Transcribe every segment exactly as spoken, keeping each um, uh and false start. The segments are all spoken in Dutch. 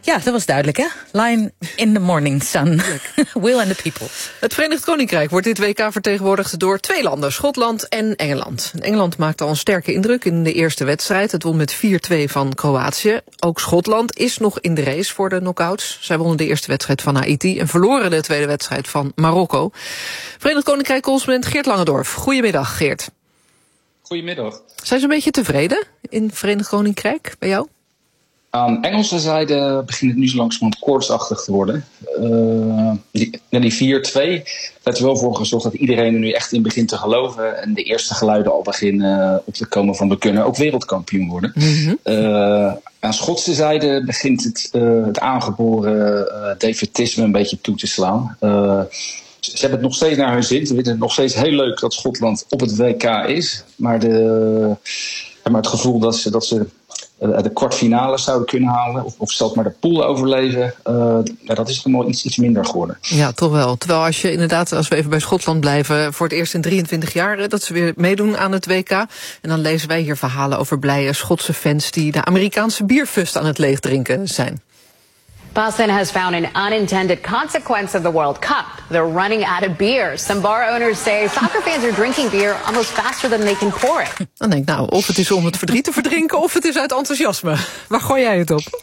Ja, dat was duidelijk, hè? Line in the morning sun. Will and the people. Het Verenigd Koninkrijk wordt dit W K vertegenwoordigd door twee landen, Schotland en Engeland. Engeland maakte al een sterke indruk in de eerste wedstrijd. Het won met vier twee van Kroatië. Ook Schotland is nog in de race voor de knock-outs. Zij wonnen de eerste wedstrijd van Haiti en verloren de tweede wedstrijd van Marokko. Verenigd Koninkrijk-correspondent Geert Langendorf. Goedemiddag, Geert. Goedemiddag. Zijn ze een beetje tevreden in het Verenigd Koninkrijk bij jou? Aan Engelse zijde begint het nu zo langzamerhand koortsachtig te worden. Uh, die, die vier twee heeft er wel voor gezorgd dat iedereen er nu echt in begint te geloven. En de eerste geluiden al beginnen op te komen van we kunnen ook wereldkampioen worden. Mm-hmm. Uh, aan Schotse zijde begint het, uh, het aangeboren uh, defaitisme een beetje toe te slaan. Uh, Ze hebben het nog steeds naar hun zin. Ze vinden het nog steeds heel leuk dat Schotland op het W K is. Maar, de, maar het gevoel dat ze, dat ze de kwartfinale zouden kunnen halen, of, of zelfs maar de pool overleven, uh, dat is nog iets, iets minder geworden. Ja, toch wel. Terwijl als je inderdaad, als we even bij Schotland blijven, voor het eerst in drieëntwintig jaar dat ze weer meedoen aan het W K. En dan lezen wij hier verhalen over blije Schotse fans die de Amerikaanse bierfust aan het leegdrinken zijn. Boston has found an unintended consequence of the World Cup. They're running out of beer. Some bar owners say soccer fans are drinking beer almost faster than they can pour it. Dan denk ik, nou, of het is om het verdriet te verdrinken of het is uit enthousiasme. Waar gooi jij het op?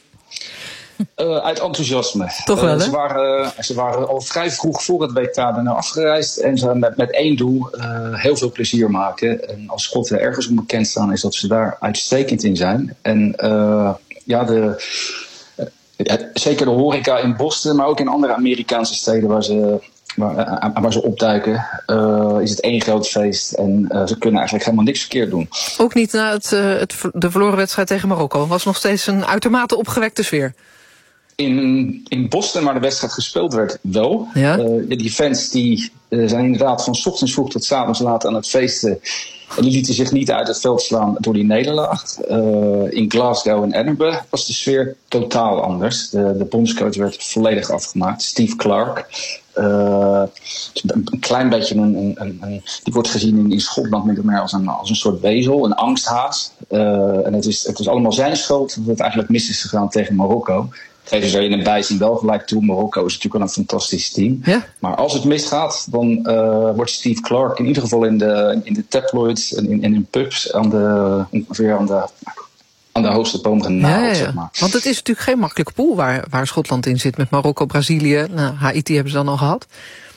Uh, uit enthousiasme. Toch wel, hè? Uh, ze, waren, ze waren al vrij vroeg voor het W K er nou afgereisd. En ze met, met één doel uh, heel veel plezier maken. En als Schotten ergens onbekend staan is dat ze daar uitstekend in zijn. En uh, ja, de... Ja, zeker de horeca in Boston, maar ook in andere Amerikaanse steden waar ze, waar, waar ze opduiken, uh, is het één groot feest. En uh, ze kunnen eigenlijk helemaal niks verkeerd doen. Ook niet na het, uh, het, de verloren wedstrijd tegen Marokko. Was nog steeds een uitermate opgewekte sfeer. In, in Boston, waar de wedstrijd gespeeld werd, wel. Ja? Uh, die fans die, uh, zijn inderdaad van 's ochtends vroeg tot 's avonds laat aan het feesten. En die lieten zich niet uit het veld slaan door die nederlaag. Uh, in Glasgow en Edinburgh was de sfeer totaal anders. De, de bondscoach werd volledig afgemaakt. Steve Clark. Uh, een klein beetje een, een, een, een... Die wordt gezien in, in Schotland met meer als een, als een soort wezel. Een angsthaas. Uh, en het is, het is allemaal zijn schuld dat het eigenlijk mis is gegaan tegen Marokko. Geven ze er in een bijzin wel gelijk toe. Marokko is natuurlijk wel een fantastisch team. Ja? Maar als het misgaat, dan uh, wordt Steve Clark in ieder geval in de, in de tabloids en in, in, in pubs aan de, ongeveer aan de, aan de hoogste boom genaald. Ja, ja, ja. Zeg maar. Want het is natuurlijk geen makkelijke pool waar, waar Schotland in zit met Marokko, Brazilië. Nou, Haiti hebben ze dan al gehad.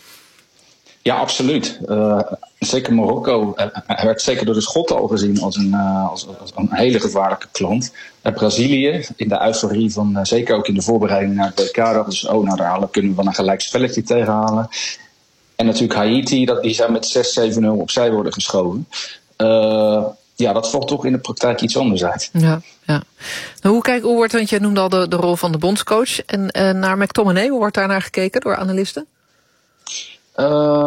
Ja, absoluut. Uh, zeker Marokko uh, werd zeker door de Schotten al gezien als een, uh, als, als een hele gevaarlijke klant. Uh, Brazilië, in de euforie van, uh, zeker ook in de voorbereiding naar het W K, dachten ze, oh, nou daar halen, kunnen we wel een gelijk spelletje tegenhalen. En natuurlijk Haiti, dat, die zijn met zes zeven nul opzij worden geschoven. Uh, ja, dat valt toch in de praktijk iets anders uit. Ja, ja. Nou, hoe, kijk, hoe wordt, want je noemde al de, de rol van de bondscoach. En uh, naar McTominay, hoe wordt daar naar gekeken door analisten? Uh,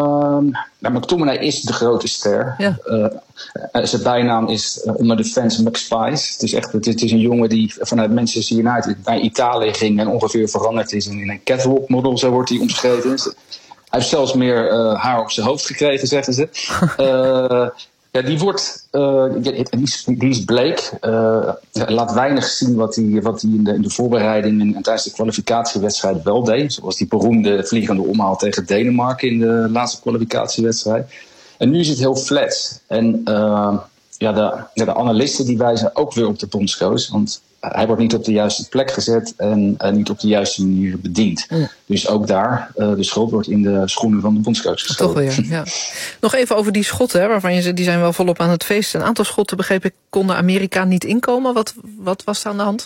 nou, McTominay is de grote ster. Ja. Uh, zijn bijnaam is uh, onder de fans McSpice. Het is echt, het, het is een jongen die vanuit Manchester United naar Italië ging en ongeveer veranderd is in een catwalk model, zo wordt hij omschreven. Hij heeft zelfs meer uh, haar op zijn hoofd gekregen, zeggen ze. Uh, Ja, die wordt, uh, die, die is bleek. Uh, laat weinig zien wat hij wat in, de, in de voorbereiding en, en tijdens de kwalificatiewedstrijd wel deed. Zoals die beroemde vliegende omhaal tegen Denemarken in de laatste kwalificatiewedstrijd. En nu is het heel flat. En uh, ja, de, ja, de analisten die wijzen ook weer op de bondscoach. Want hij wordt niet op de juiste plek gezet en uh, niet op de juiste manier bediend. Ja. Dus ook daar, uh, de schuld wordt in de schoenen van de bondscoach geschoven. Toch weer, ja. Nog even over die Schotten, hè, waarvan je zegt, die zijn wel volop aan het feesten. Een aantal Schotten, begreep ik, konden Amerika niet inkomen. Wat, wat was er aan de hand?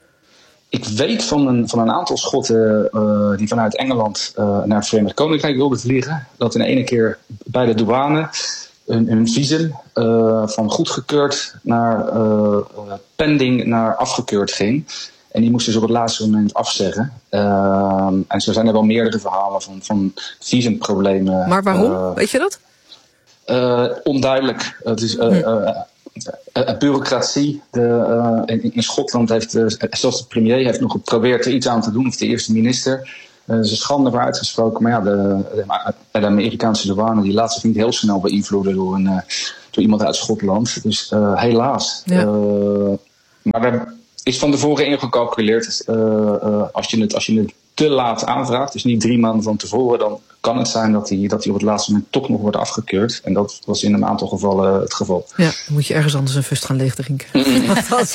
Ik weet van een, van een aantal Schotten uh, die vanuit Engeland uh, naar het Verenigd Koninkrijk wilden vliegen. Dat in ene keer bij de douane een, een visum uh, van goedgekeurd naar uh, pending naar afgekeurd ging. En die moesten ze op het laatste moment afzeggen. Uh, en zo zijn er wel meerdere verhalen van, van visumproblemen. Maar waarom? Uh, weet je dat? Uh, onduidelijk. Het is uh, uh, uh, bureaucratie. De, uh, in, in Schotland heeft, uh, zelfs de premier heeft nog geprobeerd er iets aan te doen, of de eerste minister. Er is een schande voor uitgesproken, maar ja, de, de, de Amerikaanse douane die laat zich niet heel snel beïnvloeden door, een, door iemand uit Schotland. Dus uh, helaas. Ja. Uh, maar we, is van tevoren ingecalculeerd. Uh, uh, als, je het, als je het te laat aanvraagt, dus niet drie maanden van tevoren, dan kan het zijn dat hij dat die op het laatste moment toch nog wordt afgekeurd. En dat was in een aantal gevallen het geval. Ja, dan moet je ergens anders een fust gaan leegdrinken. wat,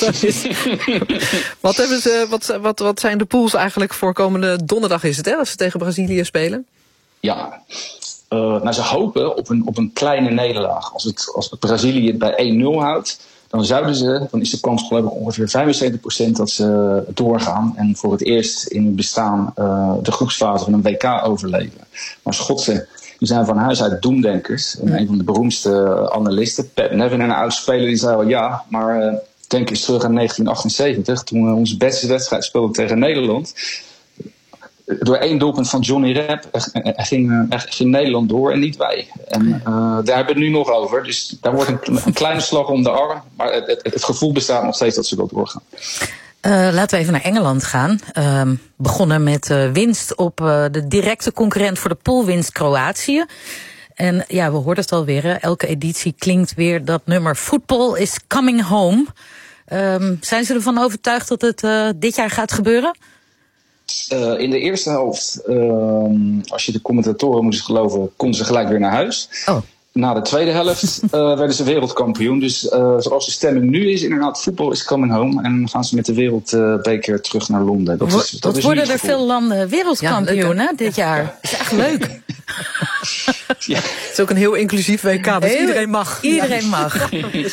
wat, hebben ze, wat, wat, wat zijn de pools eigenlijk voor komende donderdag is het, hè, als ze tegen Brazilië spelen? Ja, uh, nou, ze hopen op een, op een kleine nederlaag. Als, het, als het Brazilië het bij één nul houdt, dan zouden ze, dan is de kans geloof ik ongeveer vijfenzeventig procent dat ze doorgaan en voor het eerst in het bestaan uh, de groepsfase van een W K overleven. Maar Schotsen, die zijn van huis uit doemdenkers. En een van de beroemdste analisten, Pat Nevin, een oud-speler, die zei wel ja, maar uh, denk eens terug aan negentien achtenzeventig, toen we onze beste wedstrijd speelden tegen Nederland. Door één doelpunt van Johnny Rep ging, ging Nederland door en niet wij. En uh, daar hebben we het nu nog over. Dus daar wordt een, een kleine slag om de arm. Maar het, het, het gevoel bestaat nog steeds dat ze wel doorgaan. Uh, laten we even naar Engeland gaan. Uh, begonnen met uh, winst op uh, de directe concurrent voor de poolwinst Kroatië. En ja, we hoorden het alweer. Hè? Elke editie klinkt weer dat nummer Football is coming home. Um, zijn ze ervan overtuigd dat het uh, dit jaar gaat gebeuren? Uh, in de eerste helft, uh, als je de commentatoren moest geloven, konden ze gelijk weer naar huis. Oh. Na de tweede helft uh, werden ze wereldkampioen. Dus uh, zoals de stemming nu is, inderdaad, voetbal is coming home. En gaan ze met de wereldbeker uh, terug naar Londen. Dat is, dat Wat is worden er veel landen wereldkampioen, ja, hè, dit jaar? Dat is echt leuk. Ja. Het is ook een heel inclusief W K, dus heel, iedereen mag. Iedereen ja. mag.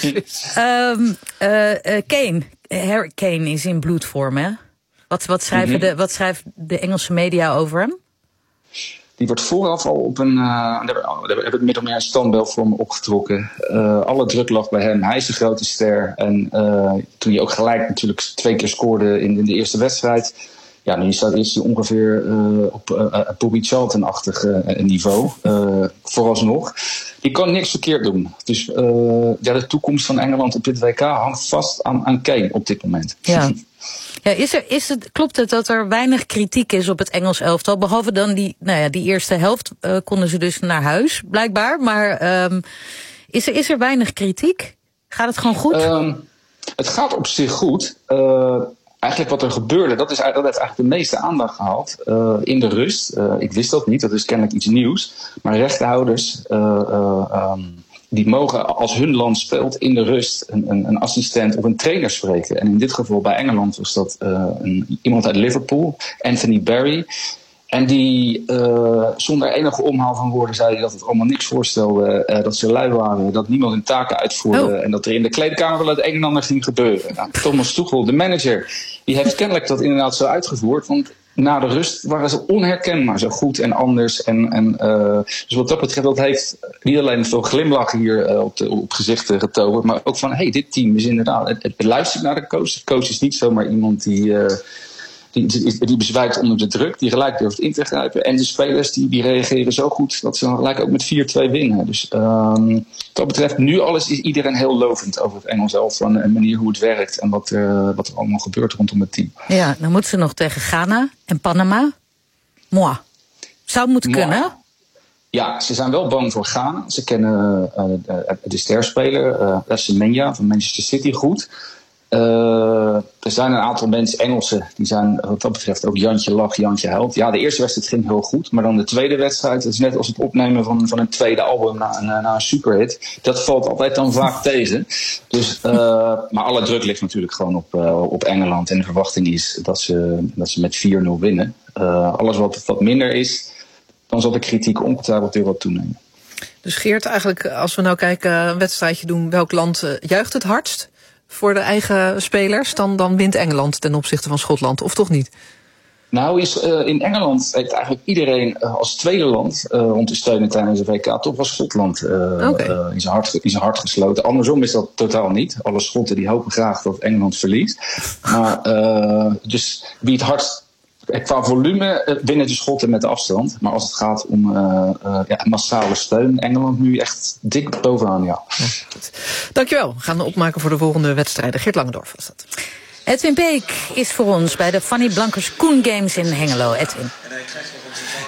um, uh, uh, Kane, Harry Kane is in bloedvorm, hè? Wat, wat, schrijven mm-hmm. de, wat schrijft de Engelse media over hem? Die wordt vooraf al op een, uh, daar hebben we min of meer een standbeeld voor hem opgetrokken. Uh, alle druk lag bij hem. Hij is de grote ster. En uh, toen hij ook gelijk natuurlijk twee keer scoorde in, in de eerste wedstrijd. Ja, nu staat is hij ongeveer uh, op uh, Bobby Charlton-achtig uh, niveau. Uh, vooralsnog. Die kan niks verkeerd doen. Dus uh, ja, de toekomst van Engeland op dit W K hangt vast aan, aan Kane op dit moment. Ja. Ja, is er, is het, klopt het dat er weinig kritiek is op het Engels elftal? Behalve dan die, nou ja, die eerste helft uh, konden ze dus naar huis, blijkbaar. Maar um, is, er, is er weinig kritiek? Gaat het gewoon goed? Um, het gaat op zich goed. Uh, eigenlijk wat er gebeurde, dat, is, dat heeft eigenlijk de meeste aandacht gehaald uh, in de rust. Uh, ik wist dat niet, dat is kennelijk iets nieuws. Maar rechterhouders Uh, uh, um, die mogen, als hun land speelt, in de rust een, een, een assistent of een trainer spreken. En in dit geval bij Engeland was dat uh, een, iemand uit Liverpool, Anthony Barry. En die uh, zonder enige omhaal van woorden zei dat het allemaal niks voorstelde. Uh, dat ze lui waren, dat niemand hun taken uitvoerde. Oh. En dat er in de kleedkamer wel het een en ander ging gebeuren. Nou, Thomas Tuchel, de manager, die heeft kennelijk dat inderdaad zo uitgevoerd. Want na de rust waren ze onherkenbaar, zo goed en anders. En, en, uh, dus wat dat betreft, dat heeft niet alleen veel glimlach hier uh, op, de, op gezichten getoverd, maar ook van, hé, hey, dit team is inderdaad, het, het luistert naar de coach. De coach is niet zomaar iemand die, uh, die, die, die bezwijkt onder de druk, die gelijk durft in te grijpen. En de spelers die, die reageren zo goed dat ze dan gelijk ook met vier twee winnen. Dus um, wat dat betreft, nu alles is iedereen heel lovend over het Engels elftal en de manier hoe het werkt en wat, uh, wat er allemaal gebeurt rondom het team. Ja, dan moeten ze nog tegen Ghana en Panama. Moi. Zou het moeten Moi. kunnen? Ja, ze zijn wel bang voor Ghana. Ze kennen uh, de, de sterspeler, uh, Semenya van Manchester City goed. Uh, er zijn een aantal mensen, Engelsen, die zijn wat dat betreft ook Jantje lach, Jantje huilt. Ja, de eerste wedstrijd ging heel goed, maar dan de tweede wedstrijd, het is net als het opnemen van, van een tweede album na, na, na een superhit. Dat valt altijd dan vaak tegen. Dus, uh, maar alle druk ligt natuurlijk gewoon op, uh, op Engeland en de verwachting is dat ze, dat ze met vier nul winnen. Uh, alles wat, wat minder is, dan zal de kritiek ongetwijfeld weer wat toenemen. Dus Geert, eigenlijk als we nou kijken, een wedstrijdje doen, welk land uh, juicht het hardst voor de eigen spelers? Dan, dan wint Engeland ten opzichte van Schotland, of toch niet? Nou, is, uh, in Engeland heeft eigenlijk iedereen uh, als tweede land uh, om te steunen tijdens de W K. Toch was Schotland uh, okay. uh, in zijn hart, in zijn hart gesloten. Andersom is dat totaal niet. Alle Schotten die hopen graag dat Engeland verliest. Maar uh, dus wie het hardst, qua volume uh, winnen de Schotten met de afstand. Maar als het gaat om uh, uh, ja, massale steun, Engeland nu echt dik bovenaan, ja. ja goed. Dankjewel. We gaan de opmaken voor de volgende wedstrijden. Geert Langendorf was dat. Edwin Peek is voor ons bij de Fanny Blankers Koen Games in Hengelo. Edwin.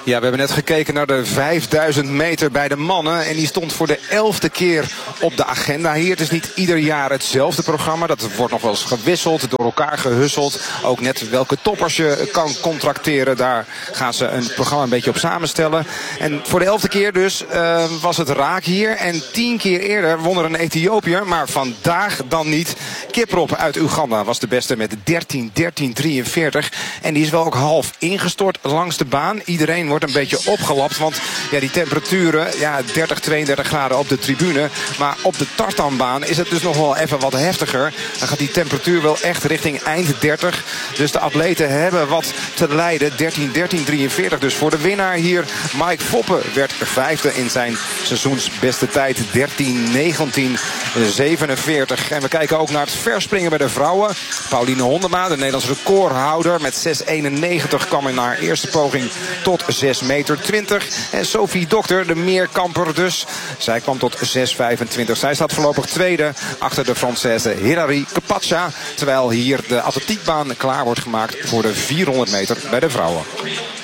Ja, we hebben net gekeken naar de vijfduizend meter bij de mannen. En die stond voor de elfde keer op de agenda hier. Het is niet ieder jaar hetzelfde programma. Dat wordt nog wel eens gewisseld, door elkaar gehusseld. Ook net welke toppers je kan contracteren. Daar gaan ze een programma een beetje op samenstellen. En voor de elfde keer dus uh, was het raak hier. En tien keer eerder won er een Ethiopiër. Maar vandaag dan niet. Kiprop uit Oeganda was de beste met dertien dertien drieënveertig. En die is wel ook half ingestort langs de baan. Iedereen wordt een beetje opgelapt. Want ja, die temperaturen, ja, dertig, tweeëndertig graden op de tribune. Maar op de tartanbaan is het dus nog wel even wat heftiger. Dan gaat die temperatuur wel echt richting eind dertig. Dus de atleten hebben wat te lijden. dertien dertien drieënveertig dus voor de winnaar hier. Mike Foppe werd vijfde in zijn seizoensbeste tijd. dertien negentien zevenenveertig. En we kijken ook naar het verspringen bij de vrouwen. Pauline Hondema, de Nederlandse recordhouder, met zes eenennegentig kwam in haar eerste poging tot zes meter twintig. En Sophie Dokter, de meerkamper dus. Zij kwam tot zes vijfentwintig. Zij staat voorlopig tweede achter de Française Hilary Capaccia. Terwijl hier de atletiekbaan klaar wordt gemaakt voor de vierhonderd meter bij de vrouwen.